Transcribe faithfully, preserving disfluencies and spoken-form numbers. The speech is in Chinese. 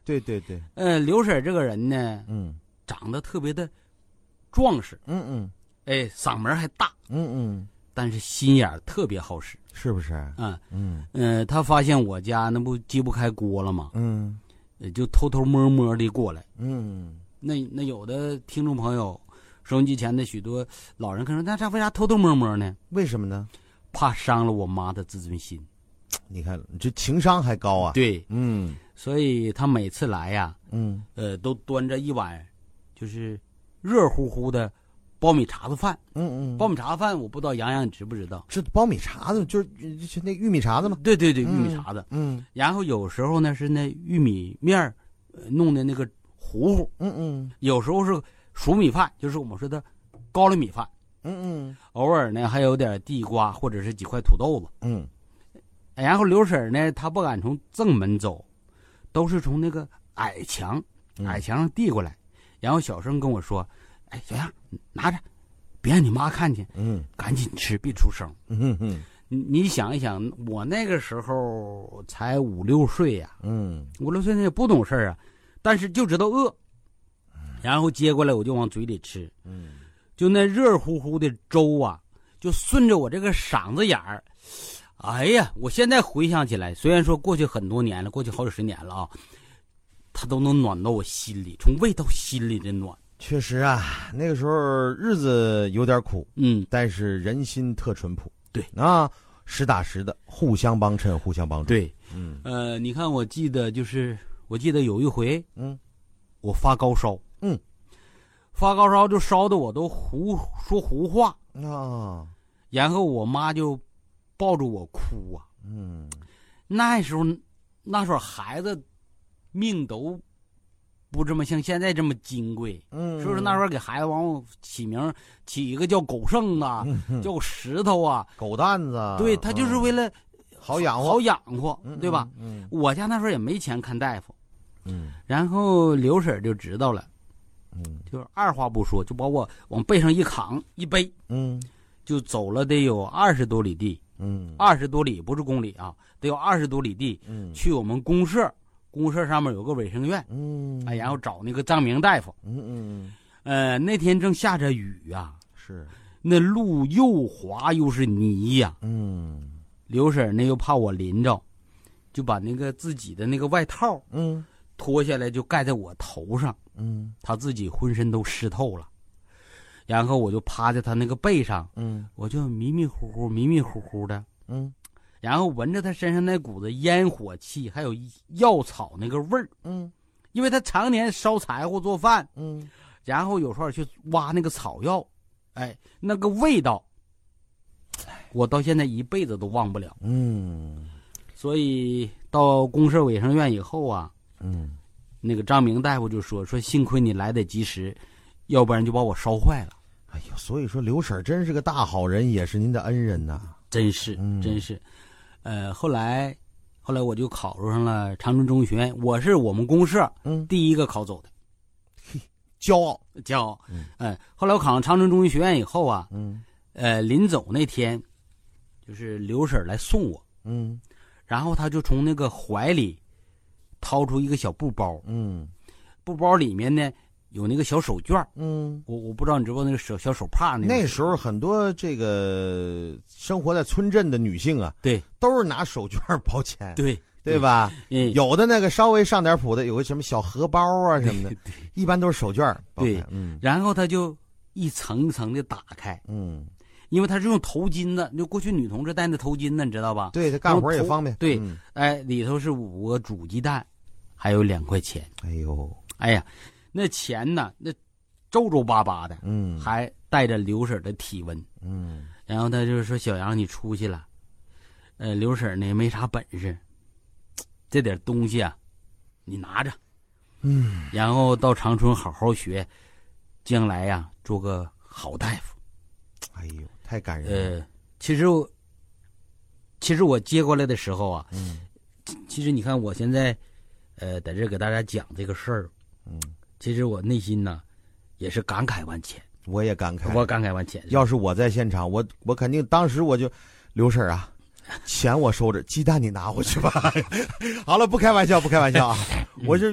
对对对。 呃，刘婶这个人呢， 嗯， 长得特别的壮实， 嗯嗯， 哎，嗓门还大， 嗯嗯， 但是心眼特别好使， 是不是？ 嗯嗯呃，他发现我家那不揭不开锅了吗？ 嗯， 就偷偷摸摸的过来。 嗯， 那那有的听众朋友，收音机前的许多老人可能，那他为啥偷偷摸摸呢？ 为什么呢？ 怕伤了我妈的自尊心。 你看，这情商还高啊。 对， 嗯， 所以他每次来呀， 嗯， 呃，都端着一碗，就是热乎乎的苞米碴子饭。 嗯嗯， 苞米碴子饭，我不知道洋洋你知不知道？ 是苞米碴子，就是就那玉米碴子吗？ 对对对，玉米碴子。 嗯， 然后有时候呢是那玉米面儿，呃弄的那个糊糊。 嗯嗯， 有时候是熟米饭，就是我们说的高粱米饭。 嗯嗯， 偶尔呢还有点地瓜或者是几块土豆子。 嗯， 然后刘婶呢，她不敢从正门走，都是从那个矮墙矮墙上递过来，然后小声跟我说：“哎，小样，拿着，别让你妈看见， 嗯， 赶紧吃，别出声。” 嗯嗯， 你你想一想，我那个时候才五六岁呀、啊， 嗯， 五六岁那也不懂事啊，但是就知道饿，然后接过来我就往嘴里吃， 嗯， 就那热乎乎的粥啊，就顺着我这个嗓子眼儿。哎呀，我现在回想起来，虽然说过去很多年了，过去好几十年了啊，它都能暖到我心里，从胃到心里的暖。 确实啊，那个时候日子有点苦， 嗯， 但是人心特淳朴。 对啊，实打实的，互相帮衬，互相帮助。 对， 嗯， 呃，你看，我记得就是我记得有一回， 嗯， 我发高烧， 嗯， 发高烧就烧的我都胡说胡话啊， 然后我妈就抱着我哭啊。 嗯， 那时候那时候孩子命都不这么像现在这么金贵， 嗯， 所以说那时候给孩子往我起名起一个叫狗剩啊， 嗯、 叫石头啊， 狗蛋子， 对，他就是为了、 嗯、好养活， 好养活， 嗯、 对吧？ 嗯，嗯我家那时候也没钱看大夫， 嗯， 然后刘婶就知道了， 嗯， 就是二话不说就把我往背上一扛一背， 嗯， 就走了得有二十多里地， 嗯， 二十多里不是公里啊，得有二十多里地， 嗯， 去我们公社。公社上面有个卫生院， 嗯， 哎，然后找那个张明大夫， 嗯嗯， 呃，那天正下着雨啊， 是， 那路又滑又是泥呀、啊， 嗯， 刘婶呢又怕我淋着，就把那个自己的那个外套， 嗯， 脱下来就盖在我头上， 嗯， 他自己浑身都湿透了，然后我就趴在他那个背上， 嗯， 我就迷迷糊糊、迷迷糊糊的， 嗯。 然后闻着他身上那股子烟火气，还有药草那个味儿， 嗯， 因为他常年烧柴火做饭， 嗯， 然后有时候去挖那个草药，哎，那个味道，我到现在一辈子都忘不了。 嗯， 所以到公社卫生院以后啊， 嗯， 那个张明大夫就说说幸亏你来得及时，要不然就把我烧坏了。 哎呦，所以说刘婶真是个大好人，也是您的恩人呐、啊， 真是， 嗯、 真是。呃，后来，后来我就考入上了长春中医学院，我是我们公社嗯第一个考走的， 嘿，骄傲， 骄傲。 嗯， 呃，后来我考上长春中医学院以后啊， 嗯， 呃，临走那天，就是刘婶来送我， 嗯， 然后他就从那个怀里掏出一个小布包， 嗯， 布包里面呢有那个小手绢， 嗯， 我我不知道你知不知道那个手小手帕那个。 那时候很多这个生活在村镇的女性啊， 对， 都是拿手绢包钱， 对， 对吧？ 嗯， 有的那个稍微上点谱的，有个什么小荷包啊什么的，一般都是手绢。 对， 嗯， 然后他就一层一层的打开， 嗯， 因为他是用头巾的，就过去女同志戴那头巾的，你知道吧？ 对，他干活也方便。 对， 嗯、 哎，里头是五个煮鸡蛋，还有两块钱。 哎呦， 哎呀，那钱呢？那皱皱巴巴的， 嗯， 还带着刘婶的体温， 嗯， 然后他就说：“小杨，你出去了。”呃，刘婶呢没啥本事，这点东西啊，你拿着， 嗯， 然后到长春好好学，将来呀、啊、做个好大夫。 哎呦，太感人了。 呃，其实我，其实我接过来的时候啊， 嗯， 其实你看我现在，呃，在这给大家讲这个事儿， 嗯， 其实我内心呢。也是感慨万千， 我也感慨， 我感慨万千。 要是我在现场，我我肯定当时我就，刘婶啊，钱我收着，鸡蛋你拿回去吧。好了，不开玩笑，不开玩笑啊，我是。